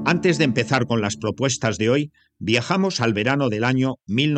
Antes de empezar con las propuestas de hoy, viajamos al verano del año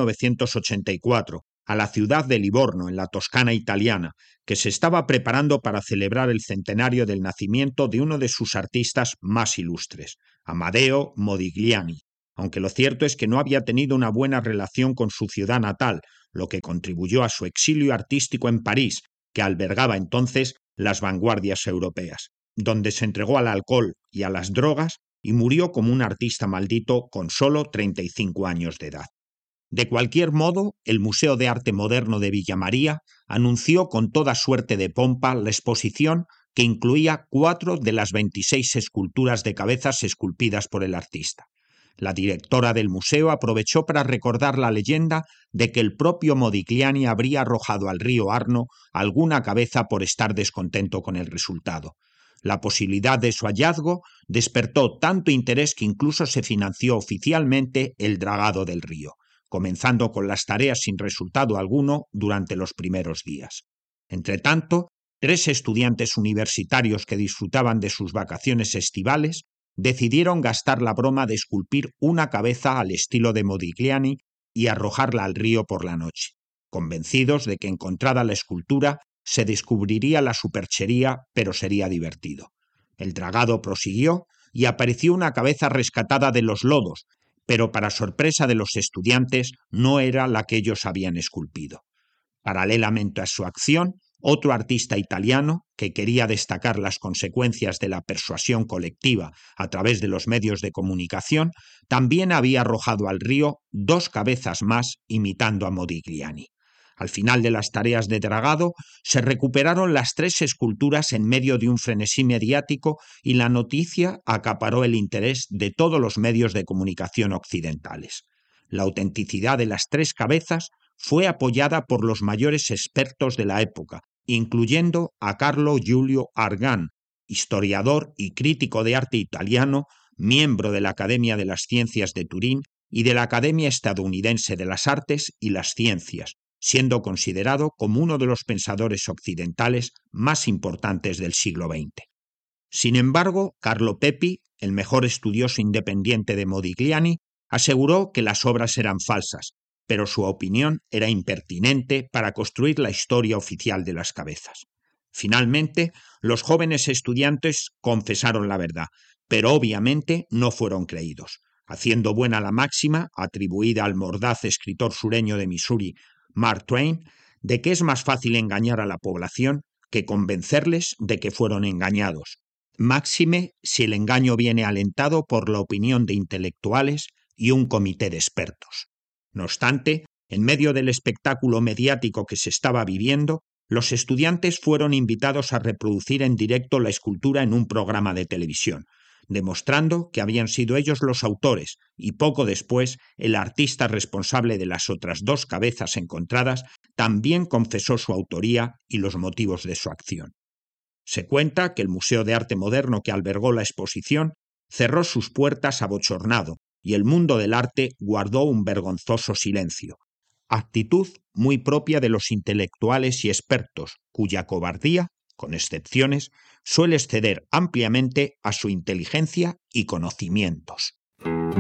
1984, a la ciudad de Livorno, en la Toscana italiana, que se estaba preparando para celebrar el centenario del nacimiento de uno de sus artistas más ilustres, Amadeo Modigliani, aunque lo cierto es que no había tenido una buena relación con su ciudad natal, lo que contribuyó a su exilio artístico en París, que albergaba entonces las vanguardias europeas, donde se entregó al alcohol y a las drogas y murió como un artista maldito con solo 35 años de edad. De cualquier modo, el Museo de Arte Moderno de Villamaría anunció con toda suerte de pompa la exposición que incluía 4 de las 26 esculturas de cabezas esculpidas por el artista. La directora del museo aprovechó para recordar la leyenda de que el propio Modigliani habría arrojado al río Arno alguna cabeza por estar descontento con el resultado. La posibilidad de su hallazgo despertó tanto interés que incluso se financió oficialmente el dragado del río, comenzando con las tareas sin resultado alguno durante los primeros días. Entretanto, 3 estudiantes universitarios que disfrutaban de sus vacaciones estivales decidieron gastar la broma de esculpir una cabeza al estilo de Modigliani y arrojarla al río por la noche, convencidos de que encontrada la escultura se descubriría la superchería, pero sería divertido. El dragado prosiguió y apareció una cabeza rescatada de los lodos, pero para sorpresa de los estudiantes no era la que ellos habían esculpido. Paralelamente a su acción, otro artista italiano, que quería destacar las consecuencias de la persuasión colectiva a través de los medios de comunicación, también había arrojado al río 2 cabezas más imitando a Modigliani. Al final de las tareas de dragado, se recuperaron las 3 esculturas en medio de un frenesí mediático y la noticia acaparó el interés de todos los medios de comunicación occidentales. La autenticidad de las 3 cabezas fue apoyada por los mayores expertos de la época, incluyendo a Carlo Giulio Argan, historiador y crítico de arte italiano, miembro de la Academia de las Ciencias de Turín y de la Academia Estadounidense de las Artes y las Ciencias, siendo considerado como uno de los pensadores occidentales más importantes del siglo XX. Sin embargo, Carlo Pepi, el mejor estudioso independiente de Modigliani, aseguró que las obras eran falsas, pero su opinión era impertinente para construir la historia oficial de las cabezas. Finalmente, los jóvenes estudiantes confesaron la verdad, pero obviamente no fueron creídos, haciendo buena la máxima, atribuida al mordaz escritor sureño de Missouri, Mark Twain, de que es más fácil engañar a la población que convencerles de que fueron engañados, máxime si el engaño viene alentado por la opinión de intelectuales y un comité de expertos. No obstante, en medio del espectáculo mediático que se estaba viviendo, los estudiantes fueron invitados a reproducir en directo la escultura en un programa de televisión, demostrando que habían sido ellos los autores, y poco después el artista responsable de las otras 2 cabezas encontradas también confesó su autoría y los motivos de su acción. Se cuenta que el Museo de Arte Moderno que albergó la exposición cerró sus puertas abochornado y el mundo del arte guardó un vergonzoso silencio, actitud muy propia de los intelectuales y expertos, cuya cobardía, con excepciones, suele ceder ampliamente a su inteligencia y conocimientos.